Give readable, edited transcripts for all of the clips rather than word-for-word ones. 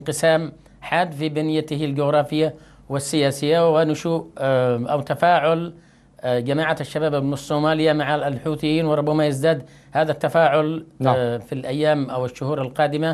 انقسام حاد في بنيته الجغرافية والسياسية، ونشوء أو تفاعل جماعة الشباب من صوماليا مع الحوثيين، وربما يزداد هذا التفاعل في الأيام أو الشهور القادمة،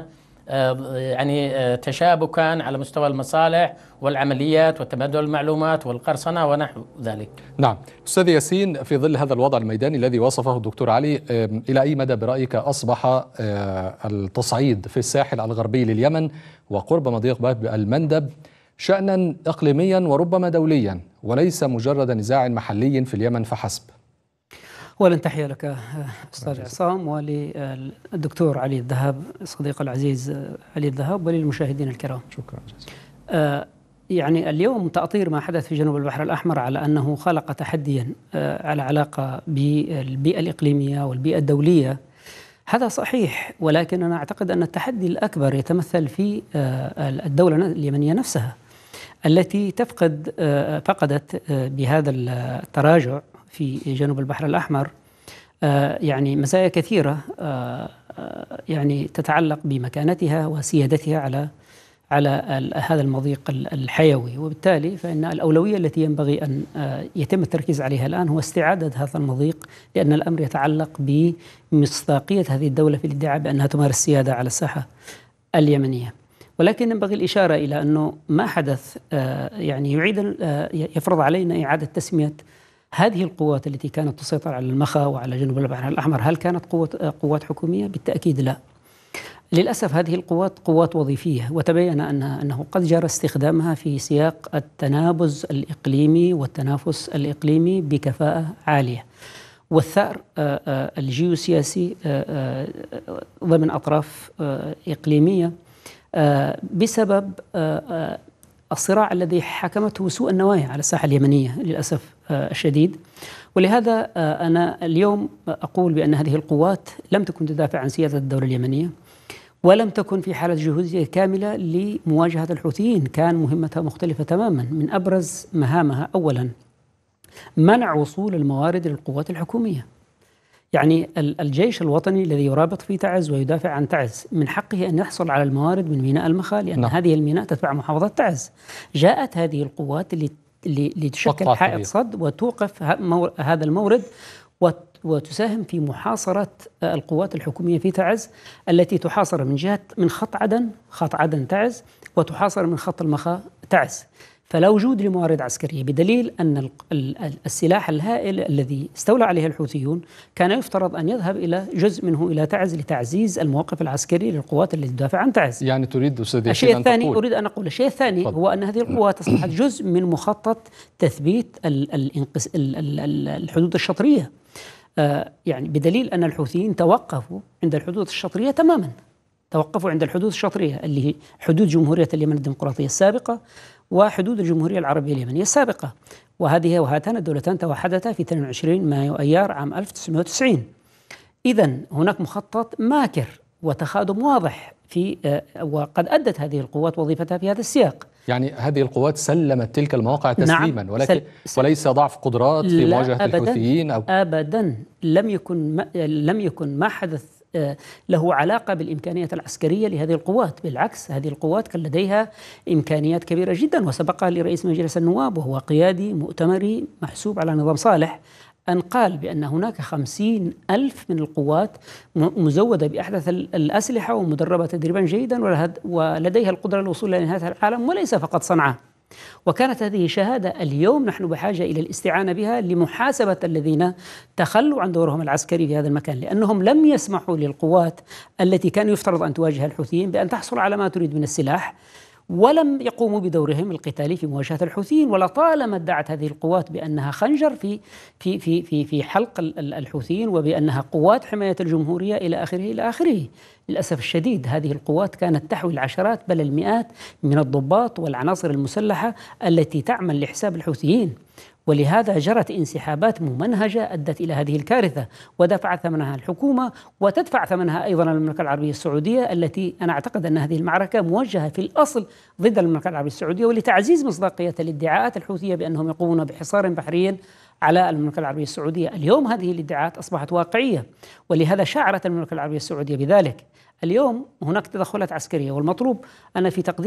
يعني تشابكا على مستوى المصالح والعمليات وتبادل المعلومات والقرصنة ونحو ذلك. نعم أستاذ ياسين، في ظل هذا الوضع الميداني الذي وصفه الدكتور علي، إلى أي مدى برأيك أصبح التصعيد في الساحل الغربي لليمن وقرب مضيق باب المندب شأنا إقليميا وربما دوليا وليس مجرد نزاع محلي في اليمن فحسب؟ أولا تحية لك أستاذ عصام وللدكتور علي الذهب صديق العزيز علي الذهب وللمشاهدين الكرام. شكرا جزيلا. يعني اليوم تأطير ما حدث في جنوب البحر الأحمر على أنه خلق تحديا على علاقة بالبيئة الإقليمية والبيئة الدولية، هذا صحيح، ولكن أنا أعتقد أن التحدي الأكبر يتمثل في الدولة اليمنية نفسها التي فقدت بهذا التراجع في جنوب البحر الأحمر يعني مزايا كثيرة يعني تتعلق بمكانتها وسيادتها على هذا المضيق الحيوي، وبالتالي فإن الأولوية التي ينبغي أن يتم التركيز عليها الآن هو استعادة هذا المضيق، لأن الأمر يتعلق بمصداقية هذه الدولة في الادعاء بأنها تمارس السيادة على الساحة اليمنية. ولكن ينبغي الإشارة إلى أنه ما حدث يعني يفرض علينا إعادة تسمية هذه القوات التي كانت تسيطر على المخا وعلى جنوب البحر الأحمر. هل كانت قوات حكومية؟ بالتأكيد لا. للأسف هذه القوات قوات وظيفية، وتبين أنه قد جرى استخدامها في سياق التنابز الإقليمي والتنافس الإقليمي بكفاءة عالية، والثأر الجيوسياسي ضمن أطراف إقليمية بسبب الصراع الذي حكمته سوء النوايا على الساحة اليمنية للأسف الشديد. ولهذا أنا اليوم أقول بأن هذه القوات لم تكن تدافع عن سيادة الدولة اليمنية، ولم تكن في حالة جهوزية كاملة لمواجهة الحوثيين. كان مهمتها مختلفة تماما. من أبرز مهامها أولا منع وصول الموارد للقوات الحكومية. يعني الجيش الوطني الذي يرابط في تعز ويدافع عن تعز من حقه أن يحصل على الموارد من ميناء المخا، لأن هذه الميناء تتبع محافظة تعز. جاءت هذه القوات لتشكل حائط صد وتوقف هذا المورد وتساهم في محاصرة القوات الحكومية في تعز، التي تحاصر من جهة من خط عدن تعز، وتحاصر من خط المخا تعز. فلا وجود لموارد عسكرية، بدليل أن السلاح الهائل الذي استولى عليه الحوثيون كان يفترض أن يذهب إلى جزء منه إلى تعز لتعزيز الموقف العسكري للقوات التي تدافع عن تعز. يعني تريد أستاذ الشيء الثاني أريد أن أقول الشيء الثاني هو أن هذه القوات أصبحت جزء من مخطط تثبيت الحدود الشطرية، يعني بدليل أن الحوثيين توقفوا عند الحدود الشطرية تماما. توقفوا عند الحدود الشطرية اللي هي حدود جمهورية اليمن الديمقراطية السابقة وحدود الجمهورية العربية اليمنية السابقة، وهاتان الدولتان توحدتا في 22 مايو أيار عام 1990. إذن هناك مخطط ماكر وتخاذم واضح وقد أدت هذه القوات وظيفتها في هذا السياق. يعني هذه القوات سلمت تلك المواقع تسليما، نعم، ولكن وليس ضعف قدرات في مواجهة الحوثيين أبدا. لم يكن ما حدث له علاقة بالإمكانيات العسكرية لهذه القوات. بالعكس، هذه القوات كان لديها إمكانيات كبيرة جدا، وسبق لرئيس مجلس النواب وهو قيادي مؤتمري محسوب على نظام صالح أن قال بأن هناك 50,000 من القوات مزودة بأحدث الأسلحة ومدربة تدريبا جيدا ولديها القدرة للوصول إلى نهاية العالم وليس فقط صنعاء. وكانت هذه شهادة اليوم نحن بحاجة إلى الاستعانة بها لمحاسبة الذين تخلوا عن دورهم العسكري في هذا المكان، لأنهم لم يسمحوا للقوات التي كان يفترض أن تواجه الحوثيين بأن تحصل على ما تريد من السلاح، ولم يقوموا بدورهم القتالي في مواجهة الحوثيين. ولطالما ادعت هذه القوات بأنها خنجر في حلق الحوثيين وبأنها قوات حماية الجمهورية إلى آخره. للأسف الشديد هذه القوات كانت تحوي العشرات بل المئات من الضباط والعناصر المسلحة التي تعمل لحساب الحوثيين، ولهذا جرت انسحابات ممنهجة أدت إلى هذه الكارثة، ودفعت ثمنها الحكومة وتدفع ثمنها أيضا المملكة العربية السعودية، التي أنا أعتقد أن هذه المعركة موجهة في الأصل ضد المملكة العربية السعودية ولتعزيز مصداقية الادعاءات الحوثية بأنهم يقومون بحصار بحري على المملكة العربية السعودية. اليوم هذه الادعاءات أصبحت واقعية، ولهذا شعرت المملكة العربية السعودية بذلك. اليوم هناك تدخلات عسكرية، والمطلوب أنا في تقدير